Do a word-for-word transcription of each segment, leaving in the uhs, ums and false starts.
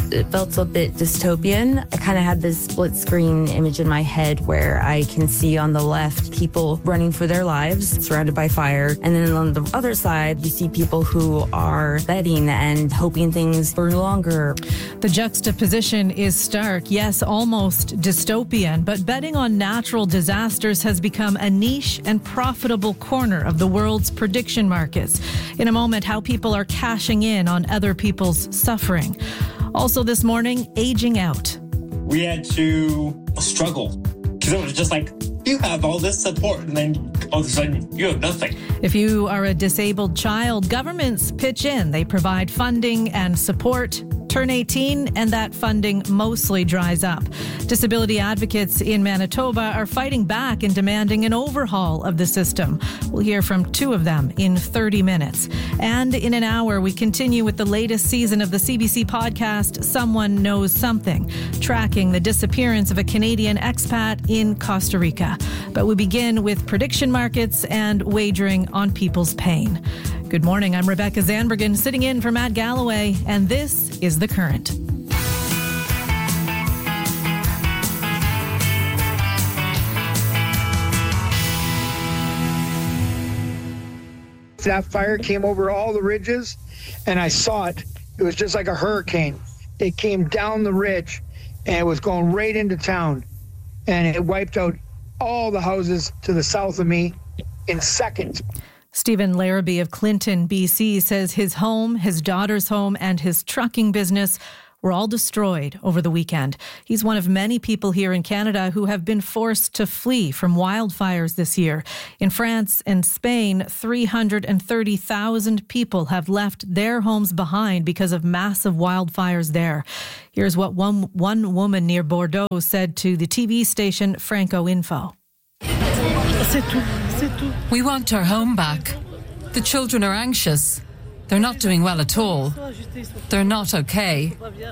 It felt a bit dystopian. I kind of had this split screen image in my head where I can see on the left people running for their lives, surrounded by fire. And then on the other side, you see people who are betting and hoping things burn longer. The juxtaposition is stark. Yes, almost dystopian, but betting on natural disasters has become a niche and profitable corner of the world's prediction markets. In a moment, how people are cashing in on other people's suffering. Also this morning, aging out. We had to struggle because it was just like, you have all this support and then all of a sudden you have nothing. If you are a disabled child, governments pitch in. They provide funding and support. Turn eighteen and that funding mostly dries up. Disability advocates in Manitoba are fighting back and demanding an overhaul of the system. We'll hear from two of them in thirty minutes. And in an hour, we continue with the latest season of the C B C podcast, Someone Knows Something, tracking the disappearance of a Canadian expat in Costa Rica. But we begin with prediction markets and wagering on people's pain. Good morning, I'm Rebecca Zandbergen, sitting in for Matt Galloway, and this is The Current. That fire came over all the ridges, and I saw it. It was just like a hurricane. It came down the ridge, and it was going right into town, and it wiped out all the houses to the south of me in seconds. Stephen Larrabee of Clinton, B C, says his home, his daughter's home, and his trucking business were all destroyed over the weekend. He's one of many people here in Canada who have been forced to flee from wildfires this year. In France and Spain, three hundred thirty thousand people have left their homes behind because of massive wildfires there. Here's what one, one woman near Bordeaux said to the T V station Franco Info. We want our home back. The children are anxious. They're not doing well at all. They're not okay.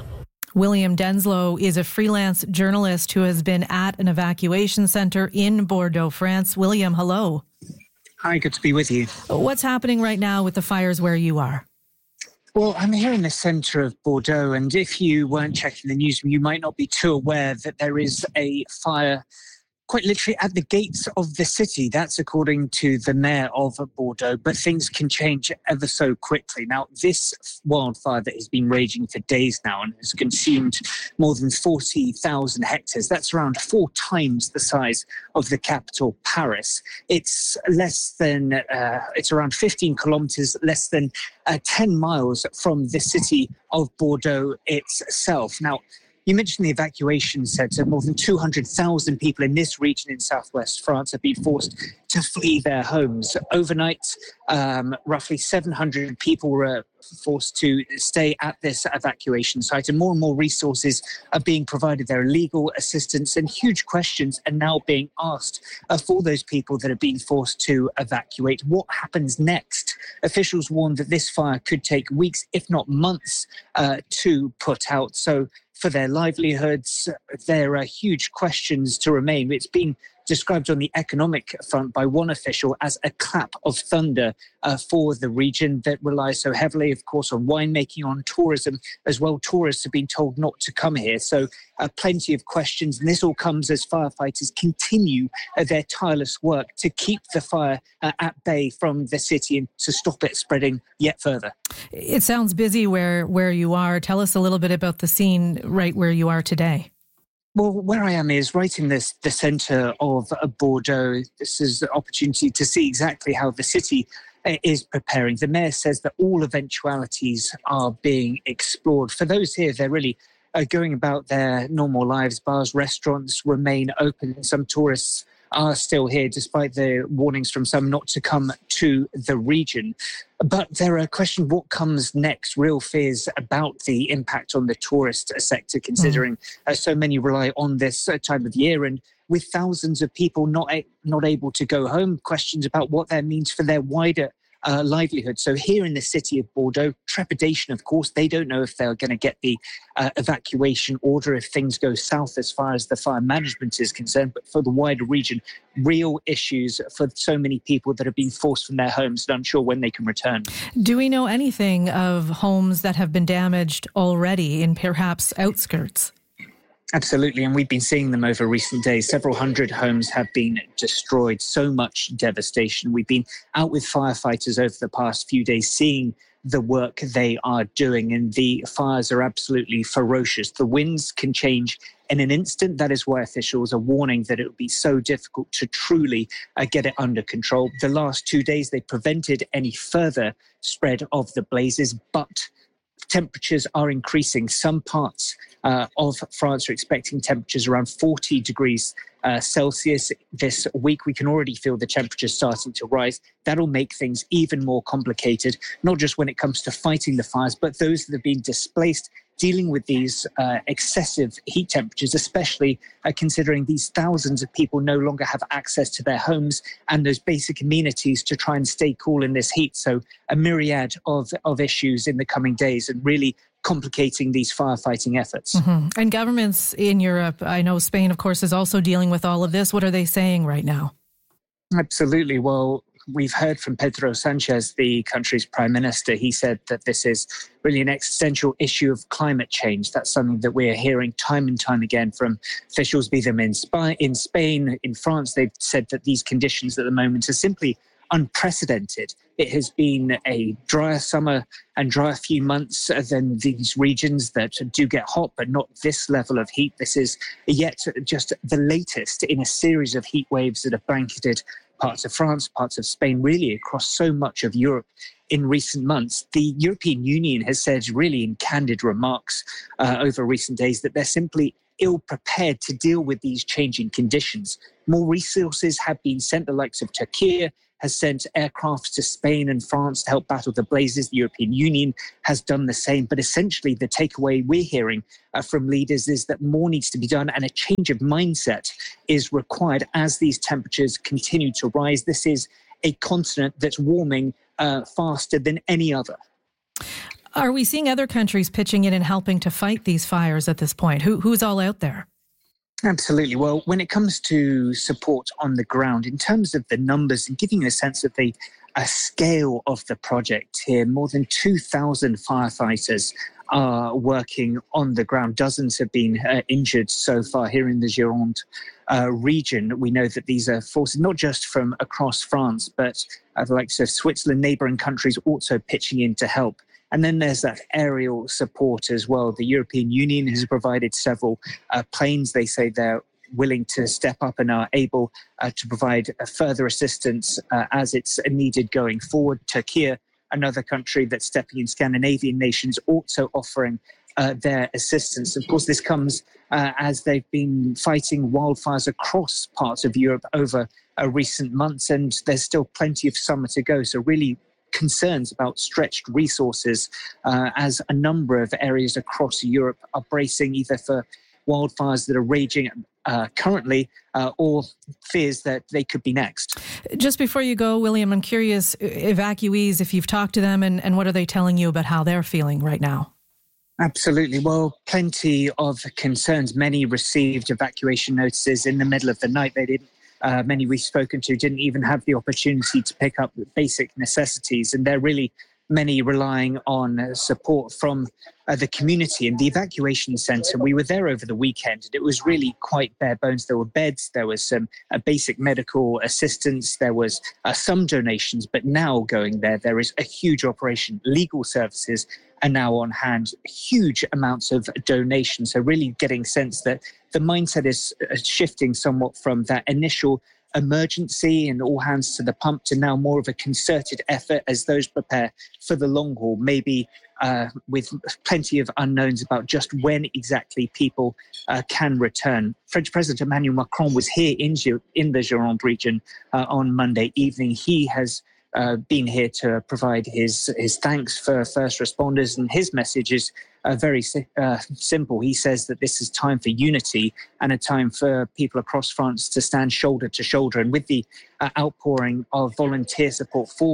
William Denslow is a freelance journalist who has been at an evacuation centre in Bordeaux, France. William, hello. Hi, good to be with you. What's happening right now with the fires where you are? Well, I'm here in the centre of Bordeaux, and if you weren't checking the news, you might not be too aware that there is a fire quite literally at the gates of the city. That's according to the mayor of Bordeaux, but things can change ever so quickly. Now, this wildfire that has been raging for days now and has consumed more than forty thousand hectares, that's around four times the size of the capital, Paris. It's less than, uh, it's around fifteen kilometres, less than uh, ten miles from the city of Bordeaux itself. Now, you mentioned the evacuation centre. More than two hundred thousand people in this region in southwest France have been forced to flee their homes. Overnight, um, roughly seven hundred people were forced to stay at this evacuation site, and more and more resources are being provided there. Legal assistance and huge questions are now being asked uh, for those people that have been forced to evacuate. What happens next? Officials warn that this fire could take weeks, if not months, uh, to put out. So for their livelihoods, there are huge questions to remain. It's been described on the economic front by one official as a clap of thunder uh, for the region that relies so heavily, of course, on winemaking, on tourism as well. Tourists have been told not to come here. So uh, plenty of questions. And this all comes as firefighters continue uh, their tireless work to keep the fire uh, at bay from the city and to stop it spreading yet further. It sounds busy where, where you are. Tell us a little bit about the scene right where you are today. Well, where I am is right in this, the centre of Bordeaux. This is an opportunity to see exactly how the city is preparing. The mayor says that all eventualities are being explored. For those here, they're really uh, going about their normal lives. Bars, restaurants remain open. Some tourists are still here, despite the warnings from some not to come to the region. But there are questions, what comes next? Real fears about the impact on the tourist sector, considering mm. uh, so many rely on this uh, time of year. And with thousands of people not a- not able to go home, questions about what that means for their wider uh, livelihood. So here in the city of Bordeaux, trepidation, of course. They don't know if they're going to get the uh, evacuation order if things go south as far as the fire management is concerned. But for the wider region, real issues for so many people that have been forced from their homes and unsure when they can return. Do we know anything of homes that have been damaged already in perhaps outskirts? Absolutely, and we've been seeing them over recent days. Several hundred homes have been destroyed, so much devastation. We've been out with firefighters over the past few days seeing the work they are doing, and the fires are absolutely ferocious. The winds can change in an instant. That is why officials are warning that it would be so difficult to truly uh, get it under control. The last two days, they prevented any further spread of the blazes, but temperatures are increasing. Some parts uh, of France are expecting temperatures around forty degrees uh, Celsius this week. We can already feel the temperatures starting to rise. That'll make things even more complicated, not just when it comes to fighting the fires, but those that have been displaced, dealing with these uh, excessive heat temperatures, especially uh, considering these thousands of people no longer have access to their homes and those basic amenities to try and stay cool in this heat. So a myriad of, of issues in the coming days and really complicating these firefighting efforts. Mm-hmm. And governments in Europe, I know Spain, of course, is also dealing with all of this. What are they saying right now? Absolutely. Well, we've heard from Pedro Sanchez, the country's prime minister. He said that this is really an existential issue of climate change. That's something that we're hearing time and time again from officials, be them in, Sp- in Spain, in France. They've said that these conditions at the moment are simply unprecedented. It has been a drier summer and drier few months than these regions that do get hot, but not this level of heat. This is yet just the latest in a series of heat waves that have blanketed parts of France, parts of Spain, really across so much of Europe in recent months. The European Union has said really in candid remarks uh, over recent days that they're simply ill-prepared to deal with these changing conditions. More resources have been sent. The likes of Turkey has sent aircraft to Spain and France to help battle the blazes. The European Union has done the same. But essentially, the takeaway we're hearing uh, from leaders is that more needs to be done and a change of mindset is required as these temperatures continue to rise. This is a continent that's warming uh, faster than any other. Are we seeing other countries pitching in and helping to fight these fires at this point? Who, who's all out there? Absolutely. Well, when it comes to support on the ground, in terms of the numbers and giving you a sense of the uh, scale of the project here, more than two thousand firefighters are working on the ground. Dozens have been uh, injured so far here in the Gironde uh, region. We know that these are forces not just from across France, but uh, the likes of Switzerland, neighbouring countries also pitching in to help. And then there's that aerial support as well. The European Union has provided several uh, planes. They say they're willing to step up and are able uh, to provide uh, further assistance uh, as it's needed going forward. Turkey, another country that's stepping in, Scandinavian nations also offering uh, their assistance. Of course, this comes uh, as they've been fighting wildfires across parts of Europe over uh, recent months, and there's still plenty of summer to go. So really concerns about stretched resources uh, as a number of areas across Europe are bracing either for wildfires that are raging uh, currently uh, or fears that they could be next. Just before you go, William, I'm curious, evacuees, if you've talked to them and, and what are they telling you about how they're feeling right now? Absolutely. Well, plenty of concerns. Many received evacuation notices in the middle of the night. They didn't Uh, many we've spoken to didn't even have the opportunity to pick up basic necessities, and they're really many relying on uh, support from uh, the community. And the evacuation centre, we were there over the weekend, and it was really quite bare bones. There were beds, there was some uh, basic medical assistance, there was uh, some donations, but now going there, there is a huge operation. Legal services are now on hand, huge amounts of donations. So really getting sense that the mindset is shifting somewhat from that initial emergency and all hands to the pump to now more of a concerted effort as those prepare for the long haul, maybe uh, with plenty of unknowns about just when exactly people uh, can return. French President Emmanuel Macron was here in, in the Gironde region uh, on Monday evening. He has Uh, been here to provide his his thanks for first responders, and his message is uh, very uh, simple. He says that this is time for unity and a time for people across France to stand shoulder to shoulder. And with the uh, outpouring of volunteer support for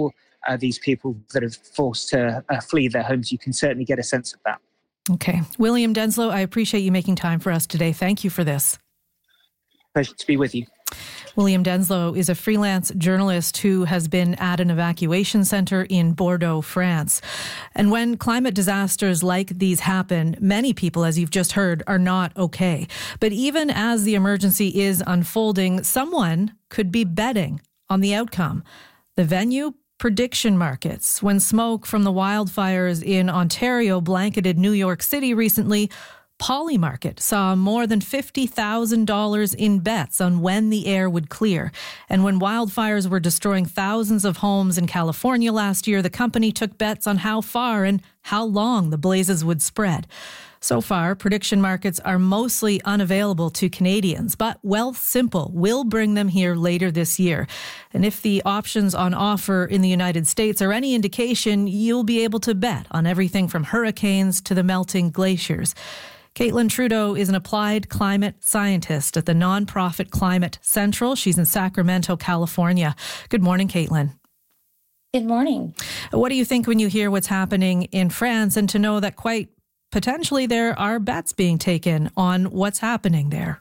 uh, these people that are forced to uh, flee their homes. You can certainly get a sense of that. Okay. William Denslow, I appreciate you making time for us today. Thank you for this. Pleasure to be with you. William Denslow is a freelance journalist who has been at an evacuation center in Bordeaux, France. And when climate disasters like these happen, many people, as you've just heard, are not okay. But even as the emergency is unfolding, someone could be betting on the outcome. The venue? Prediction markets. When smoke from the wildfires in Ontario blanketed New York City recently, Polymarket saw more than fifty thousand dollars in bets on when the air would clear. And when wildfires were destroying thousands of homes in California last year, the company took bets on how far and how long the blazes would spread. So far, prediction markets are mostly unavailable to Canadians, but Wealthsimple will bring them here later this year. And if the options on offer in the United States are any indication, you'll be able to bet on everything from hurricanes to the melting glaciers. Caitlin Trudeau is an applied climate scientist at the nonprofit Climate Central. She's in Sacramento, California. Good morning, Caitlin. Good morning. What do you think when you hear what's happening in France and to know that quite potentially there are bets being taken on what's happening there?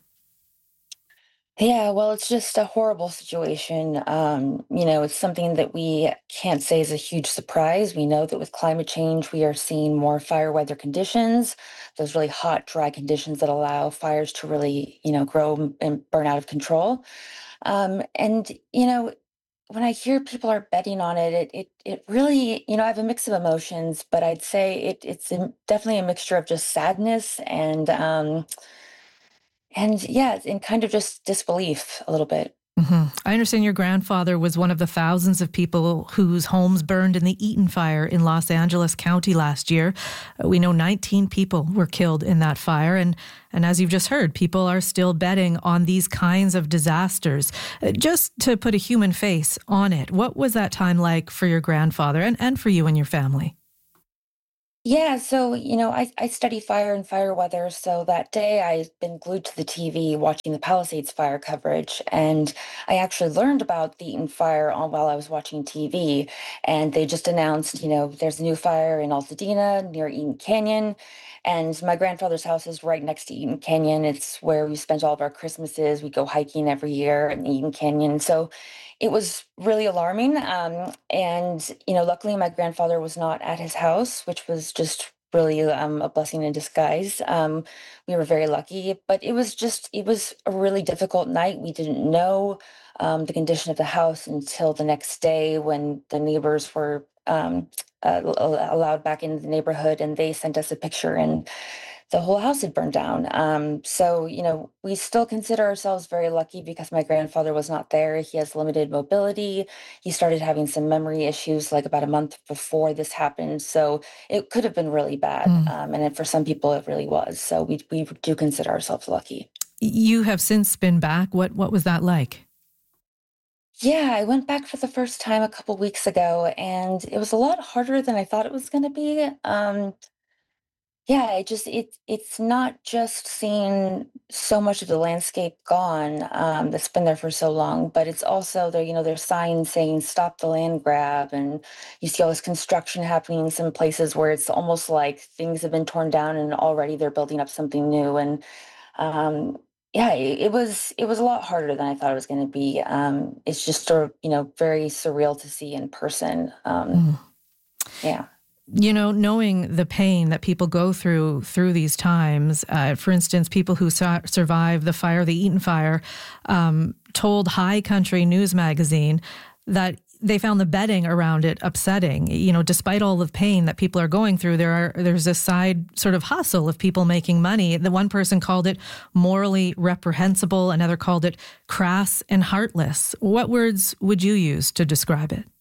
Yeah, well, it's just a horrible situation. Um, you know, it's something that we can't say is a huge surprise. We know that with climate change, we are seeing more fire weather conditions, those really hot, dry conditions that allow fires to really, you know, grow and burn out of control. Um, and, you know, when I hear people are betting on it, it, it, it really, you know, I have a mix of emotions, but I'd say it, it's a, definitely a mixture of just sadness and, um, and yeah, and kind of just disbelief a little bit. Mm-hmm. I understand your grandfather was one of the thousands of people whose homes burned in the Eaton fire in Los Angeles County last year. Uh, we know nineteen people were killed in that fire. And, and as you've just heard, people are still betting on these kinds of disasters. Uh, just to put a human face on it, what was that time like for your grandfather and, and for you and your family? Yeah, so, you know, I, I study fire and fire weather. So that day I've been glued to the T V watching the Palisades fire coverage. And I actually learned about the Eaton fire on, while I was watching T V. And they just announced, you know, there's a new fire in Altadena near Eaton Canyon. And my grandfather's house is right next to Eaton Canyon. It's where we spent all of our Christmases. We go hiking every year in Eaton Canyon. So it was really alarming. Um, and, you know, luckily my grandfather was not at his house, which was just really um, a blessing in disguise. Um, we were very lucky, but it was just, it was a really difficult night. We didn't know um, the condition of the house until the next day when the neighbors were um, uh, allowed back into the neighborhood, and they sent us a picture, and the whole house had burned down. Um, so, you know, we still consider ourselves very lucky because my grandfather was not there. He has limited mobility. He started having some memory issues like about a month before this happened. So it could have been really bad. Mm. Um, and for some people, it really was. So we we do consider ourselves lucky. You have since been back. What what was that like? Yeah, I went back for the first time a couple weeks ago, and it was a lot harder than I thought it was going to be. Um, Yeah, it just it it's not just seeing so much of the landscape gone um, that's been there for so long, but it's also there. You know, there's signs saying "Stop the land grab," and you see all this construction happening in some places where it's almost like things have been torn down and already they're building up something new. And um, yeah, it, it was it was a lot harder than I thought it was going to be. Um, it's just sort of you know very surreal to see in person. Um, mm. Yeah. You know, knowing the pain that people go through through these times, uh, for instance, people who su- survived the fire, the Eaton fire, um, told High Country News magazine that they found the betting around it upsetting. You know, despite all the pain that people are going through, there are there's a side sort of hustle of people making money. The one person called it morally reprehensible, another called it crass and heartless. What words would you use to describe it?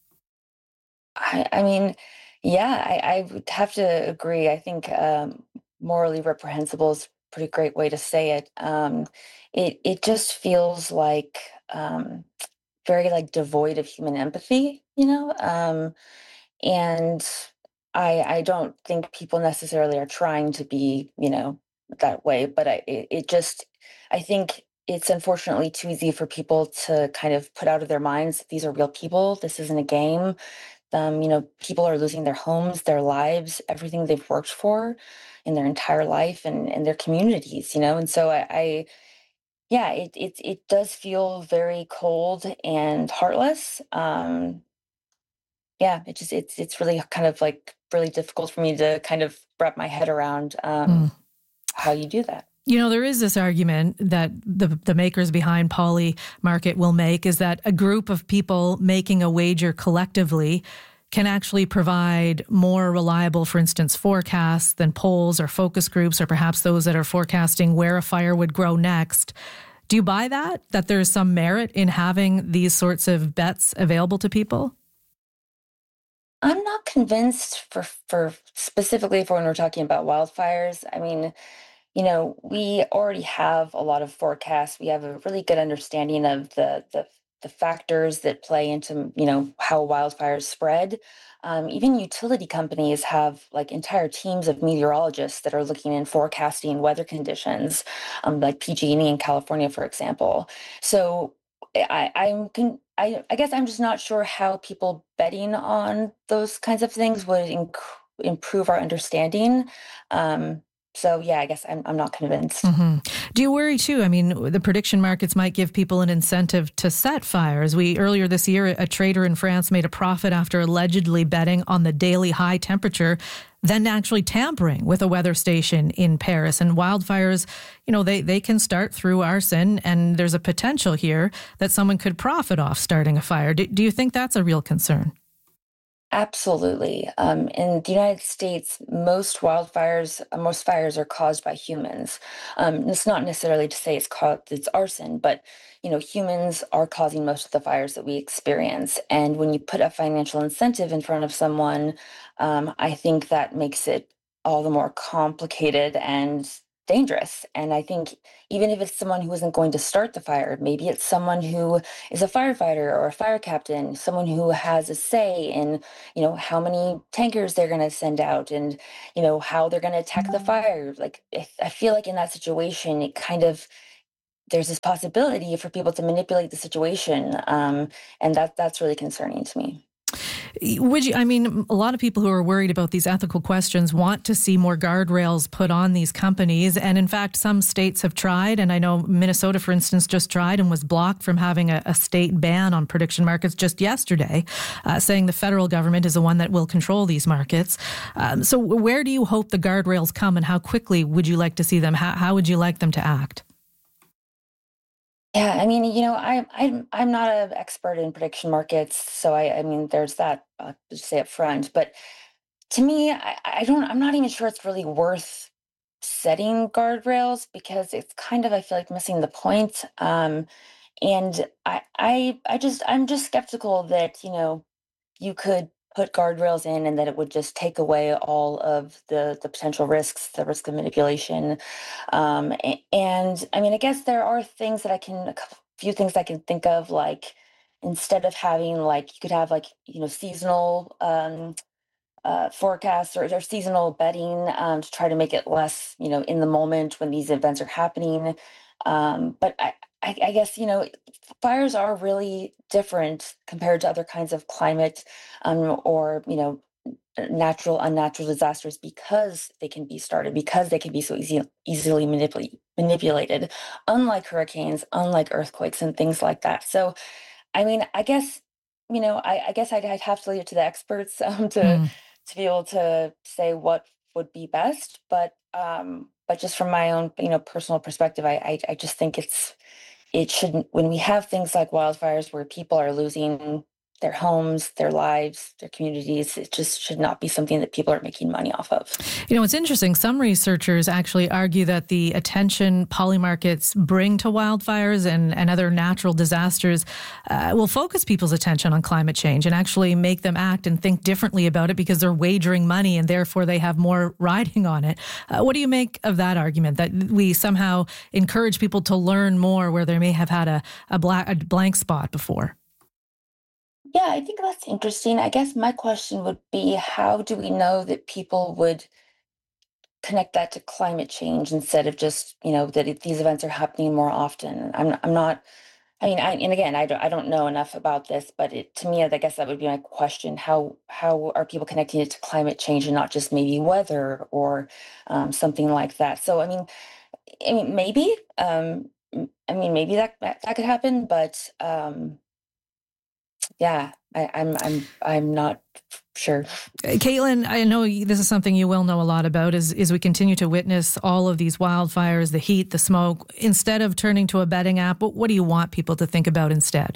I, I mean. Yeah, I, I would have to agree. I think um, morally reprehensible is a pretty great way to say it. Um, it it just feels like um, very like devoid of human empathy, you know. Um, and I I don't think people necessarily are trying to be, you know, that way. But I it, it just I think it's unfortunately too easy for people to kind of put out of their minds that these are real people. This isn't a game. them. You know, people are losing their homes, their lives, everything they've worked for in their entire life, and, and their communities, you know? And so I, I yeah, it, it, it does feel very cold and heartless. Um, yeah, it just, it's, it's really kind of like really difficult for me to kind of wrap my head around um, Mm. how you do that. You know, there is this argument that the the makers behind Poly Market will make, is that a group of people making a wager collectively can actually provide more reliable, for instance, forecasts than polls or focus groups, or perhaps those that are forecasting where a fire would grow next. Do you buy that, that there's some merit in having these sorts of bets available to people? I'm not convinced for for specifically for when we're talking about wildfires. I mean, you know, we already have a lot of forecasts. We have a really good understanding of the the the factors that play into, you know, how wildfires spread. Um, even utility companies have like entire teams of meteorologists that are looking and forecasting weather conditions, um, like P G and E in California, for example. So I, I'm con- I, I guess I'm just not sure how people betting on those kinds of things would inc- improve our understanding. Um, so yeah, I guess I'm I'm not convinced. Mm-hmm. Do you worry too? I mean, the prediction markets might give people an incentive to set fires. We earlier this year, a trader in France made a profit after allegedly betting on the daily high temperature, then actually tampering with a weather station in Paris. And wildfires, you know, they, they can start through arson, and there's a potential here that someone could profit off starting a fire. Do, do you think that's a real concern? Absolutely. Um, in the United States, most wildfires, uh, most fires are caused by humans. Um, it's not necessarily to say it's called it's arson, but you know, humans are causing most of the fires that we experience. And when you put a financial incentive in front of someone, um, I think that makes it all the more complicated and dangerous. And I think even if it's someone who isn't going to start the fire, maybe it's someone who is a firefighter or a fire captain, someone who has a say in, you know, how many tankers they're going to send out, and, you know, how they're going to attack the fire. Like, if, I feel like in that situation, it kind of, there's this possibility for people to manipulate the situation. Um, and that that's really concerning to me. Would you, I mean, a lot of people who are worried about these ethical questions want to see more guardrails put on these companies. And in fact, some states have tried. And I know Minnesota, for instance, just tried and was blocked from having a, a state ban on prediction markets just yesterday, uh, saying the federal government is the one that will control these markets. Um, so where do you hope the guardrails come, and how quickly would you like to see them? How, how would you like them to act? Yeah, I mean, you know, I, I'm I'm not an expert in prediction markets, so I, I mean, there's that. I'll just say up front. But to me, I, I don't. I'm not even sure it's really worth setting guardrails, because it's kind of, I feel like, missing the point. Um, and I I I just I'm just skeptical that, you know, you could put guardrails in and that it would just take away all of the the potential risks, the risk of manipulation. Um, a- and I mean, I guess there are things that I can, a couple- few things I can think of, like instead of having, like, you could have, like, you know, seasonal um, uh, forecasts, or, or seasonal betting, um, to try to make it less, you know, in the moment when these events are happening. Um, but I, I, I guess, you know, fires are really different compared to other kinds of climate, um, or, you know, natural, unnatural disasters, because they can be started, because they can be so easy, easily manipul- manipulated, unlike hurricanes, unlike earthquakes and things like that. So, I mean, I guess, you know, I, I guess I'd, I'd have to leave it to the experts, um, to Mm. to be able to say what would be best. But um, but just from my own, you know, personal perspective, I, I I just think it's it shouldn't, when we have things like wildfires where people are losing their homes, their lives, their communities, it just should not be something that people are making money off of. You know, it's interesting. Some researchers actually argue that the attention poly markets bring to wildfires and, and other natural disasters uh, will focus people's attention on climate change and actually make them act and think differently about it, because they're wagering money and therefore they have more riding on it. Uh, what do you make of that argument, that we somehow encourage people to learn more where they may have had a, a, black, a blank spot before? Yeah, I think that's interesting. I guess my question would be, how do we know that people would connect that to climate change instead of just, you know, that it, these events are happening more often? I'm I'm not I mean, I, and again, I don't, I don't know enough about this, but it, to me, I guess that would be my question. How, how are people connecting it to climate change and not just maybe weather or um, something like that? So, I mean, I mean, maybe, um, I mean, maybe that, that, that could happen, but um, yeah, I, I'm, I'm, I'm not sure. Caitlin, I know this is something you will know a lot about as, as we continue to witness all of these wildfires, the heat, the smoke. Instead of turning to a betting app, what, what do you want people to think about instead?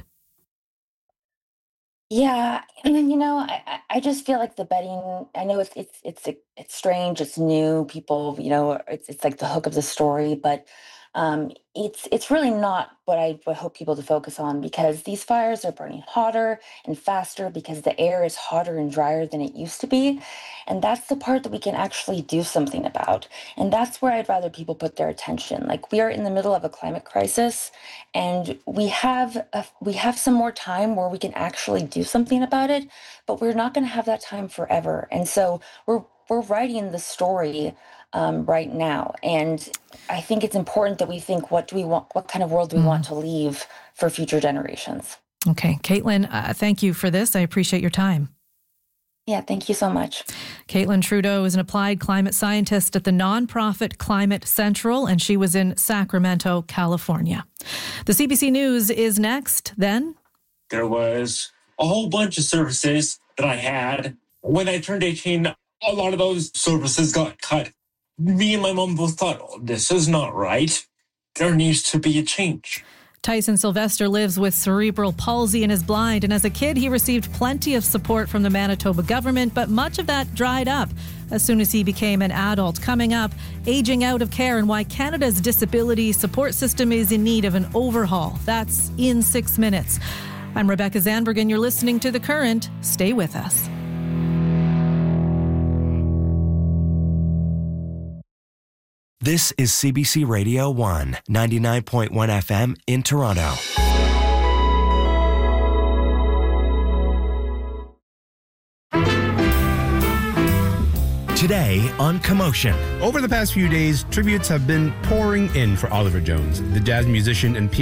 Yeah, and you know, I, I I just feel like the betting. I know it's it's it's it's strange. It's new. People, you know, it's it's like the hook of the story, but um, it's it's really not what I would hope people to focus on, because these fires are burning hotter and faster because the air is hotter and drier than it used to be, and that's the part that we can actually do something about. And that's where I'd rather people put their attention. Like, we are in the middle of a climate crisis, and we have a, we have some more time where we can actually do something about it, but we're not going to have that time forever. And so we're we're writing the story um, right now, and I think it's important that we think, what do we want? What kind of world do we mm. want to leave for future generations? Okay, Caitlin, uh, thank you for this. I appreciate your time. Yeah, thank you so much. Caitlin Trudeau is an applied climate scientist at the nonprofit Climate Central, and she was in Sacramento, California. The C B C News is next, then. There was a whole bunch of services that I had. When I turned eighteen, a lot of those services got cut. Me and my mom both thought, oh, this is not right. There needs to be a change. Tyson Sylvester lives with cerebral palsy and is blind, and as a kid he received plenty of support from the Manitoba government, but much of that dried up as soon as he became an adult. Coming up, aging out of care and why Canada's disability support system is in need of an overhaul. That's in six minutes. I'm Rebecca Zandberg, and you're listening to The Current. Stay with us. This is C B C Radio one, ninety-nine point one F M in Toronto. Today on Commotion. Over the past few days, tributes have been pouring in for Oliver Jones. The jazz musician and pianist